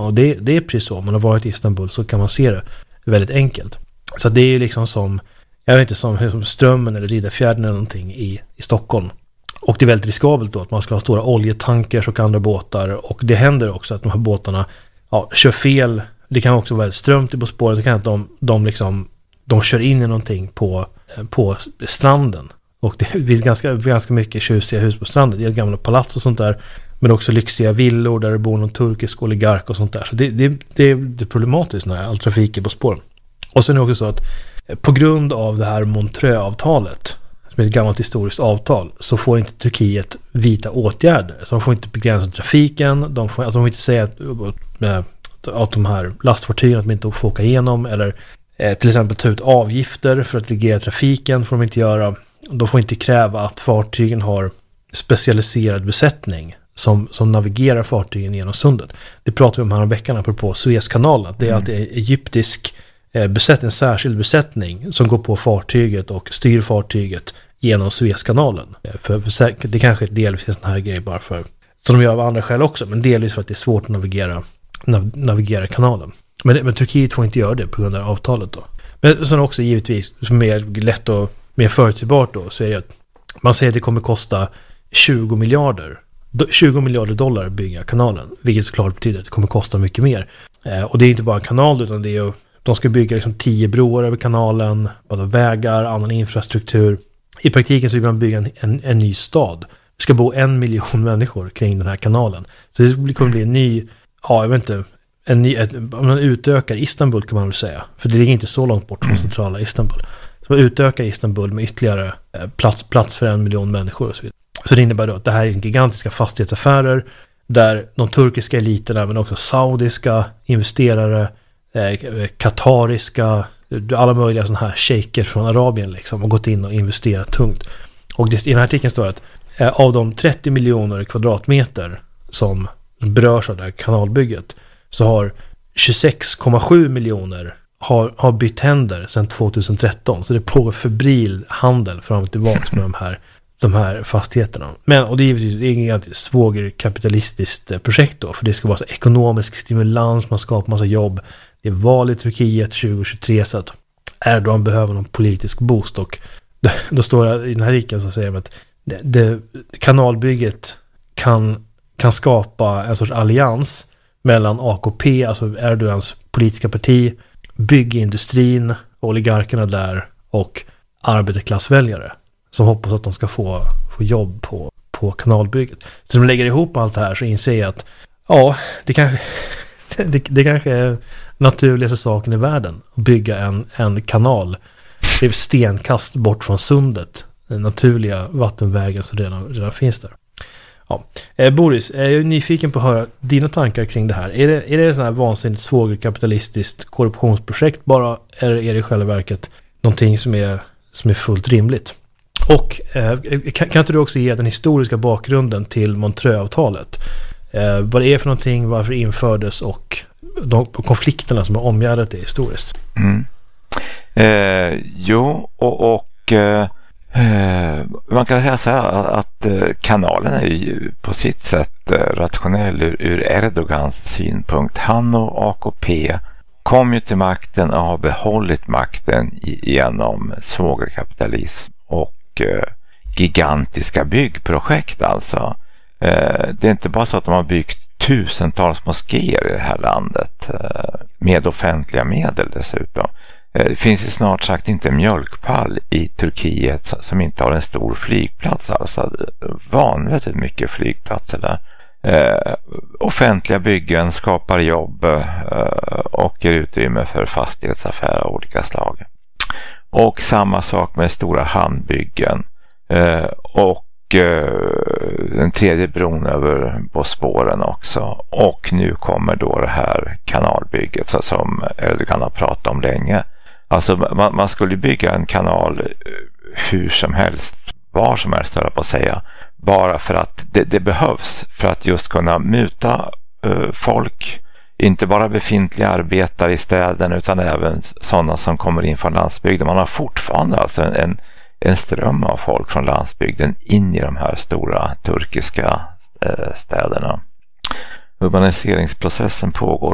Och det är precis så. Om man har varit i Istanbul så kan man se det väldigt enkelt. Så det är ju liksom som, jag vet inte, som Strömmen eller Riddarfjärden eller någonting i Stockholm. Och det är väldigt riskabelt då att man ska ha stora oljetankers och andra båtar. Och det händer också att de här båtarna kör fel. Det kan också vara väldigt strömt på spåret. Det kan att de kör in i någonting på stranden. Och det finns ganska mycket tjusiga hus på stranden. Det är gamla palats och sånt där. Men också lyxiga villor där det bor någon turkisk oligark och sånt där. Så det är problematiskt när all trafik är på spåren. Och sen är det också så att på grund av det här Montreux-avtalet, som är ett gammalt historiskt avtal, så får inte Turkiet vidta åtgärder. Så de får inte begränsa trafiken. De får inte säga att de här lastfartygen att de inte får åka igenom, eller till exempel ta ut avgifter för att reglera trafiken får de inte göra. De får inte kräva att fartygen har specialiserad besättning som navigerar fartygen genom sundet. Det pratade vi om här om veckan apropå Suezkanalen. Det är alltid egyptisk besättning, en särskild besättning som går på fartyget och styr fartyget genom Suezkanalen. För det kanske är delvis en sån här grej bara för, som de gör av andra skäl också, men delvis för att det är svårt att navigera kanalen. Men Turkiet får inte göra det på grund av avtalet då. Men sen också givetvis, som är lätt och mer förutsägbart då, så är det att man säger att det kommer kosta 20 miljarder dollar att bygga kanalen, vilket såklart betyder att det kommer kosta mycket mer. Och det är inte bara en kanal, utan det är ju, de ska bygga 10 broar över kanalen, vägar, annan infrastruktur. I praktiken så vill man bygga en ny stad. Det ska bo 1 miljon människor kring den här kanalen. Så det kommer bli en ny, jag vet inte, om man utökar Istanbul kan man väl säga. För det ligger inte så långt bort från centrala Istanbul. Så man utökar Istanbul med ytterligare plats för 1 miljon människor och så vidare. Så det innebär då att det här är gigantiska fastighetsaffärer där de turkiska eliterna, men också saudiska investerare, katariska, alla möjliga sådana här shejker från Arabien liksom har gått in och investerat tungt. Och i den här artikeln står att av de 30 miljoner kvadratmeter som berörs av det här kanalbygget, så har 26,7 miljoner har bytt händer sedan 2013. Så det pågår febril handel fram och tillbaka med de här fastigheterna. Men, och det är givetvis inget svågerkapitalistiskt projekt då, för det ska vara så ekonomisk stimulans, man skapar massa jobb. Det är val i Turkiet 2023, så att Erdogan behöver någon politisk boost, och då står det i den här artikeln så säger de att kanalbygget kan skapa en sorts allians mellan AKP, alltså Erdogans politiska parti, byggindustrin, oligarkerna där och arbetarklassväljare som hoppas att de ska få jobb på kanalbygget. Så de lägger ihop allt det här, så inser jag att det kanske är naturligaste saken i världen att bygga en kanal. Det är stenkast bort från sundet, den naturliga vattenvägen som redan finns där. Ja. Boris, jag är nyfiken på att höra dina tankar kring det här. Är det sån här vansinnigt svågerkapitalistiskt korruptionsprojekt bara, eller är det i själva verket någonting som är fullt rimligt? Och kan inte du också ge den historiska bakgrunden till Montreux-avtalet? Vad det är för någonting, varför det infördes och de konflikterna som har omgärdat det historiskt? Man kan säga så här att kanalen är ju på sitt sätt rationell ur Erdogans synpunkt. Han och AKP kom ju till makten och har behållit makten genom svågerkapitalism och gigantiska byggprojekt alltså. Det är inte bara så att de har byggt tusentals moskéer i det här landet med offentliga medel dessutom. Det finns ju snart sagt inte en mjölkpall i Turkiet som inte har en stor flygplats, alltså vanligt mycket flygplatser där. Offentliga byggen skapar jobb och ger utrymme för fastighetsaffärer av olika slag. Och samma sak med stora hamnbyggen och den tredje bron över Bosporen också. Och nu kommer då det här kanalbygget som Erdogan har pratat om länge. Alltså man skulle bygga en kanal hur som helst, var som helst höll jag på att säga, bara för att det behövs för att just kunna muta folk, inte bara befintliga arbetare i städen utan även sådana som kommer in från landsbygden. Man har fortfarande alltså en ström av folk från landsbygden in i de här stora turkiska städerna. Urbaniseringsprocessen pågår